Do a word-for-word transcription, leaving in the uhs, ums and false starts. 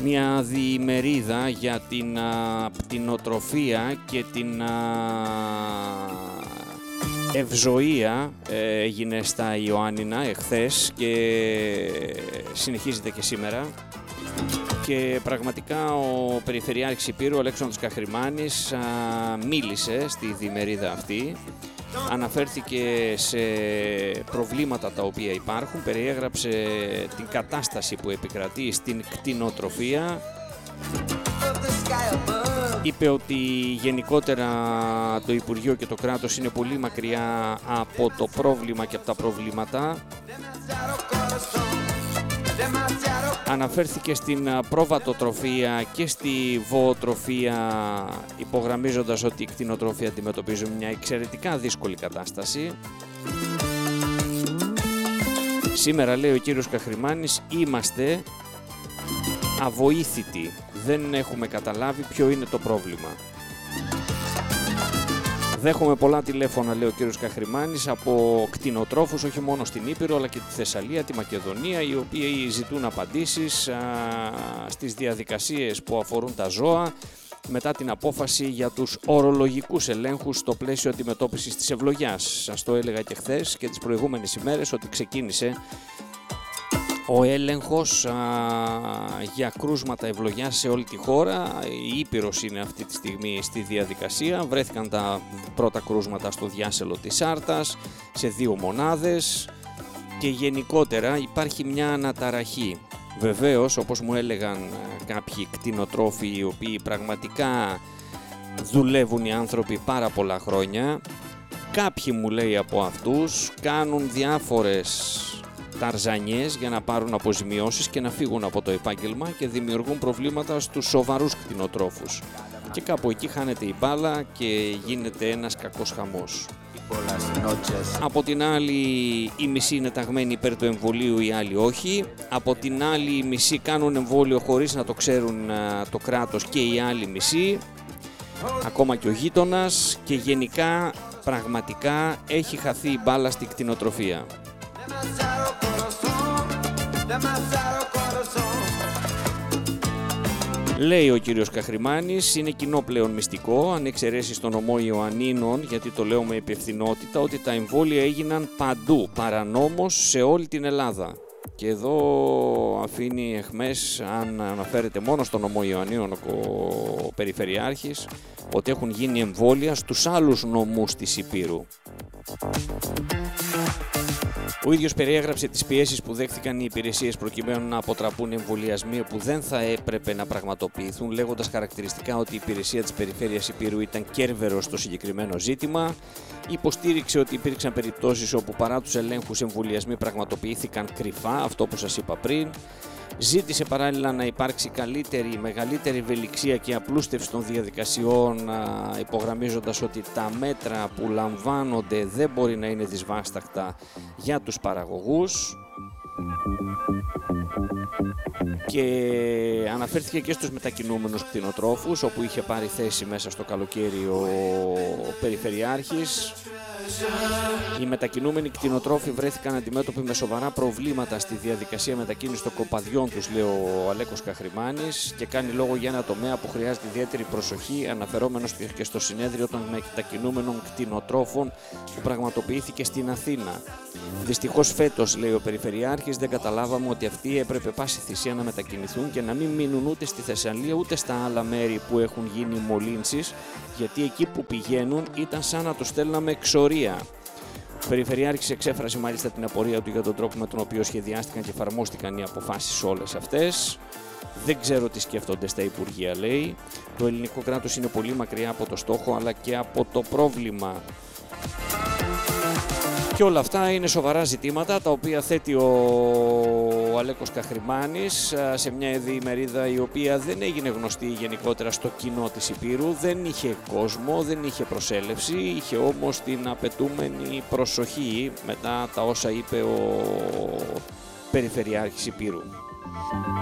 Μια διημερίδα για την α, πτηνοτροφία και την α, ευζοία ε, έγινε στα Ιωάννινα εχθές και συνεχίζεται και σήμερα. Και πραγματικά ο Περιφερειάρχης Ηπείρου, ο Αλέξανδρος Καχρημάνης, α, μίλησε στη διημερίδα αυτή. Αναφέρθηκε σε προβλήματα τα οποία υπάρχουν, περιέγραψε την κατάσταση που επικρατεί στην κτηνοτροφία. Είπε ότι γενικότερα το Υπουργείο και το κράτος είναι πολύ μακριά από το πρόβλημα και από τα προβλήματα. Αναφέρθηκε στην πρόβατοτροφία και στη βοοτροφία, υπογραμμίζοντας ότι οι κτηνοτρόφοι αντιμετωπίζουν μια εξαιρετικά δύσκολη κατάσταση. Σήμερα, λέει ο κύριος Καχρημάνης, είμαστε αβοήθητοι. Δεν έχουμε καταλάβει ποιο είναι το πρόβλημα. Δέχομαι πολλά τηλέφωνα, λέει ο κύριος Καχρημάνης, από κτηνοτρόφους, όχι μόνο στην Ήπειρο, αλλά και τη Θεσσαλία, τη Μακεδονία, οι οποίοι ζητούν απαντήσεις α, στις διαδικασίες που αφορούν τα ζώα μετά την απόφαση για τους ορολογικούς ελέγχους στο πλαίσιο αντιμετώπισης της ευλογιάς. Σας το έλεγα και χθες και τις προηγούμενες ημέρες ότι ξεκίνησε ο έλεγχος α, για κρούσματα ευλογιάς σε όλη τη χώρα. Η Ήπειρος είναι αυτή τη στιγμή στη διαδικασία. Βρέθηκαν τα πρώτα κρούσματα στο διάσελο της Άρτας, σε δύο μονάδες και γενικότερα υπάρχει μια αναταραχή. Βεβαίως, όπως μου έλεγαν κάποιοι κτηνοτρόφοι οι οποίοι πραγματικά δουλεύουν οι άνθρωποι πάρα πολλά χρόνια, κάποιοι, μου λέει, από αυτούς κάνουν διάφορες ταρζανιές για να πάρουν αποζημιώσεις και να φύγουν από το επάγγελμα και δημιουργούν προβλήματα στους σοβαρούς κτηνοτρόφους. Και κάπου εκεί χάνεται η μπάλα και γίνεται ένας κακός χαμός. Από την άλλη, οι μισοί είναι ταγμένοι υπέρ του εμβολίου, οι άλλοι όχι. Από την άλλη, οι μισοί κάνουν εμβόλιο χωρίς να το ξέρουν το κράτος και οι άλλοι μισοί, ακόμα και ο γείτονας, και γενικά πραγματικά έχει χαθεί η μπάλα στη κτηνοτροφία. Λέει ο κύριος Καχρημάνης, είναι κοινό πλέον μυστικό, αν εξαιρέσεις τον νομό Ιωαννίνων, γιατί το λέω με υπευθυνότητα, ότι τα εμβόλια έγιναν παντού, παρανόμως σε όλη την Ελλάδα. Και εδώ αφήνει εχμές, αν αναφέρεται μόνο στον νομό Ιωαννίνων ο Περιφερειάρχης, ότι έχουν γίνει εμβόλια στους άλλους νομούς της Ηπείρου. Ο ίδιος περιέγραψε τις πιέσεις που δέχθηκαν οι υπηρεσίες προκειμένου να αποτραπούν εμβολιασμοί που δεν θα έπρεπε να πραγματοποιηθούν, λέγοντας χαρακτηριστικά ότι η υπηρεσία της Περιφέρειας Ηπείρου ήταν κέρβερος στο συγκεκριμένο ζήτημα. Υποστήριξε ότι υπήρξαν περιπτώσεις όπου παρά τους ελέγχους εμβολιασμοί πραγματοποιήθηκαν κρυφά, αυτό που σας είπα πριν. Ζήτησε παράλληλα να υπάρξει καλύτερη, μεγαλύτερη ευελιξία και απλούστευση των διαδικασιών, υπογραμμίζοντας ότι τα μέτρα που λαμβάνονται δεν μπορεί να είναι δυσβάσταχτα για τους παραγωγούς. Και αναφέρθηκε και στους μετακινούμενους κτηνοτρόφους, όπου είχε πάρει θέση μέσα στο καλοκαίρι ο Περιφερειάρχης. Οι μετακινούμενοι κτηνοτρόφοι βρέθηκαν αντιμέτωποι με σοβαρά προβλήματα στη διαδικασία μετακίνησης των κοπαδιών τους, λέει ο Αλέκος Καχρημάνης, και κάνει λόγο για ένα τομέα που χρειάζεται ιδιαίτερη προσοχή, αναφερόμενος και στο συνέδριο των μετακινούμενων κτηνοτρόφων που πραγματοποιήθηκε στην Αθήνα. Δυστυχώς φέτος, λέει ο Περιφερειάρχης, δεν καταλάβαμε ότι αυτοί έπρεπε πάση θυσία να μετακινηθούν και να μην μείνουν ούτε στη Θεσσαλία ούτε στα άλλα μέρη που έχουν γίνει μολύνσεις, γιατί εκεί που πηγαίνουν ήταν σαν να τους στέλναμε εξορία. Ο Περιφερειάρχης εξέφρασε μάλιστα την απορία του για τον τρόπο με τον οποίο σχεδιάστηκαν και εφαρμόστηκαν οι αποφάσεις όλες αυτές. Δεν ξέρω τι σκέφτονται στα Υπουργεία, λέει. Το ελληνικό κράτος είναι πολύ μακριά από το στόχο αλλά και από το πρόβλημα. Και όλα αυτά είναι σοβαρά ζητήματα τα οποία θέτει ο Αλέκος Καχρημάνης σε μια διημερίδα η οποία δεν έγινε γνωστή γενικότερα στο κοινό της Ηπείρου, δεν είχε κόσμο, δεν είχε προσέλευση, είχε όμως την απαιτούμενη προσοχή μετά τα όσα είπε ο Περιφερειάρχης Ηπείρου.